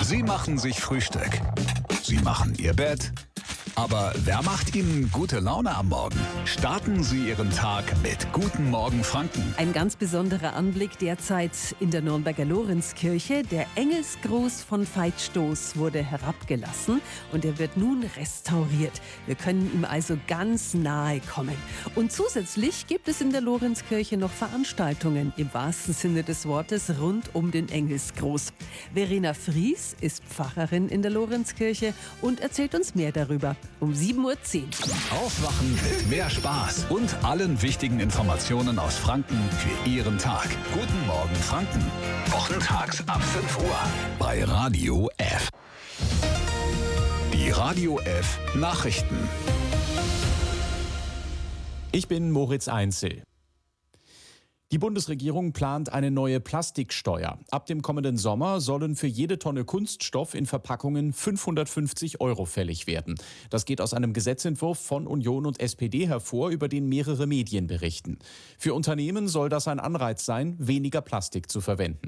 Sie machen sich Frühstück. Sie machen Ihr Bett. Aber wer macht Ihnen gute Laune am Morgen? Starten Sie Ihren Tag mit Guten Morgen Franken. Ein ganz besonderer Anblick derzeit in der Nürnberger Lorenzkirche. Der Engelsgruß von Veitstoß wurde herabgelassen und er wird nun restauriert. Wir können ihm also ganz nahe kommen. Und zusätzlich gibt es in der Lorenzkirche noch Veranstaltungen im wahrsten Sinne des Wortes rund um den Engelsgruß. Verena Fries ist Pfarrerin in der Lorenzkirche und erzählt uns mehr darüber. Um 7:10 Uhr. Aufwachen mit mehr Spaß und allen wichtigen Informationen aus Franken für Ihren Tag. Guten Morgen Franken. Wochentags ab 5 Uhr bei Radio F. Die Radio F Nachrichten. Ich bin Moritz Einzel. Die Bundesregierung plant eine neue Plastiksteuer. Ab dem kommenden Sommer sollen für jede Tonne Kunststoff in Verpackungen 550 € fällig werden. Das geht aus einem Gesetzentwurf von Union und SPD hervor, über den mehrere Medien berichten. Für Unternehmen soll das ein Anreiz sein, weniger Plastik zu verwenden.